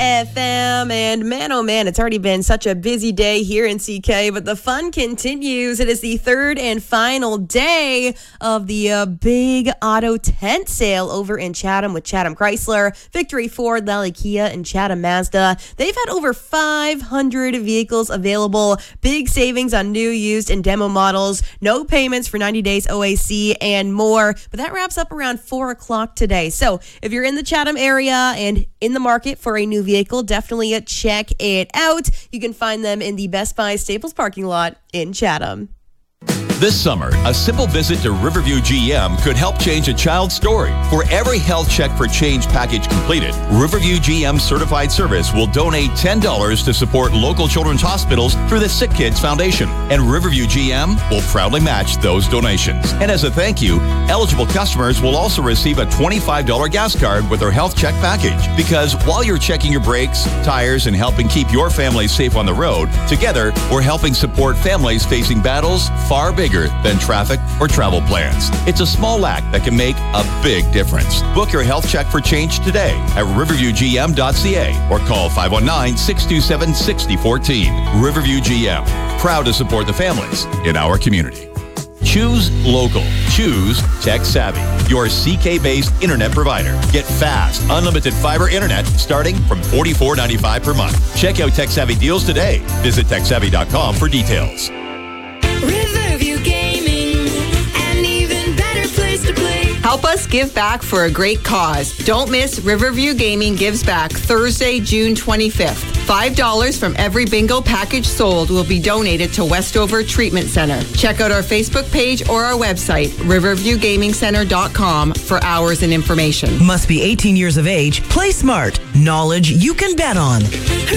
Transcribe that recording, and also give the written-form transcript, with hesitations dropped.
FM. And man, oh man, it's already been such a busy day here in CK, but the fun continues. It is the third and final day of the big auto tent sale over in Chatham with Chatham Chrysler, Victory Ford, Lally Kia, and Chatham Mazda. They've had over 500 vehicles available. Big savings on new, used, and demo models. No payments for 90 days OAC and more. But that wraps up around 4 o'clock today. So if you're in the Chatham area and in the market for a new vehicle, definitely check it out. You can find them in the Best Buy Staples parking lot in Chatham. This summer, a simple visit to Riverview GM could help change a child's story. For every health check for change package completed, Riverview GM Certified Service will donate $10 to support local children's hospitals through the Sick Kids Foundation. And Riverview GM will proudly match those donations. And as a thank you, eligible customers will also receive a $25 gas card with their health check package. Because while you're checking your brakes, tires, and helping keep your family safe on the road, together, we're helping support families facing battles far bigger than traffic or travel plans. It's a small act that can make a big difference. Book your health check for change today at riverviewgm.ca or call 519-627-6014. Riverview GM, proud to support the families in our community. Choose local. Choose Tech Savvy, your CK-based internet provider. Get fast, unlimited fiber internet starting from $44.95 per month. Check out Tech Savvy deals today. Visit techsavvy.com for details. Riverview Gaming, an even better place to play. Help us give back for a great cause. Don't miss Riverview Gaming Gives Back Thursday, June 25th. $5 from every bingo package sold will be donated to Westover Treatment Center. Check out our Facebook page or our website, riverviewgamingcenter.com, for hours and information. Must be 18 years of age. Play smart. Knowledge you can bet on.